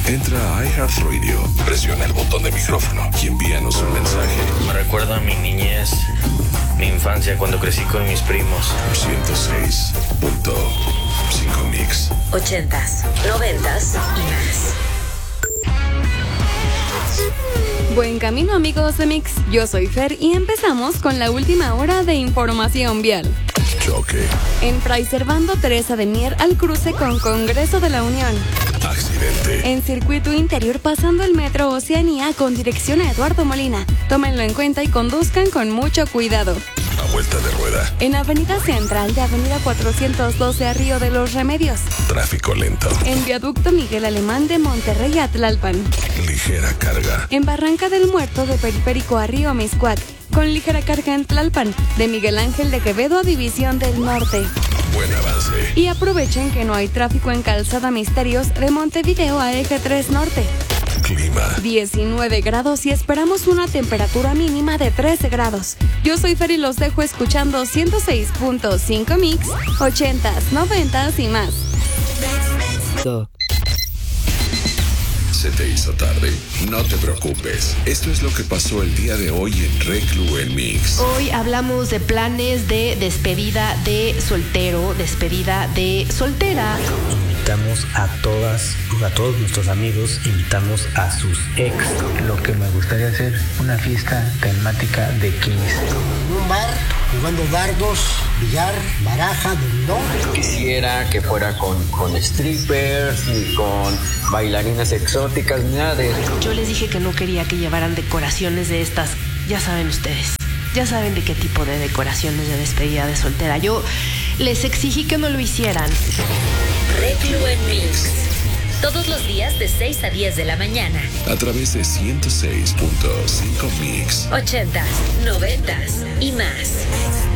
Entra a iHeartRadio, presiona el botón de micrófono y envíanos un mensaje. Me recuerda a mi niñez, mi infancia cuando crecí con mis primos. 106.5 Mix. 80s, 90s y más. Buen camino, amigos de Mix. Yo soy Fer y empezamos con la última hora de información vial. Choque. En Fray Servando Teresa de Mier al cruce con Congreso de la Unión. Accidente. En circuito interior pasando el metro Oceanía con dirección a Eduardo Molina. Tómenlo en cuenta y conduzcan con mucho cuidado. A vuelta de rueda. En Avenida Central de Avenida 412 a Río de los Remedios. Tráfico lento. En Viaducto Miguel Alemán de Monterrey a Tlalpan. Ligera carga. En Barranca del Muerto de Periférico a Río Miscuac. Con ligera carga en Tlalpan, de Miguel Ángel de Quevedo a División del Norte. Buen avance. Y aprovechen que no hay tráfico en Calzada Misterios de Montevideo a Eje 3 Norte. Clima. 19 grados y esperamos una temperatura mínima de 13 grados. Yo soy Fer y los dejo escuchando 106.5 Mix, 80s, 90s y más. ¿Se te hizo tarde? No te preocupes. Esto es lo que pasó el día de hoy en Reclu en Mix. Hoy hablamos de planes de despedida de soltero, despedida de soltera. Invitamos a todos nuestros amigos, invitamos a sus ex. Lo que me gustaría hacer, una fiesta temática de 15. Un bar, jugando dardos, billar, baraja, dominó. Quisiera que fuera con strippers, ni con bailarinas exóticas, ni nada de eso. Yo les dije que no quería que llevaran decoraciones de estas. Ya saben ustedes, ya saben de qué tipo de decoraciones de despedida de soltera. Yo les exigí que no lo hicieran. Reclu en Mix. Todos los días de 6 a 10 de la mañana. A través de 106.5 Mix. 80s, 90s y más.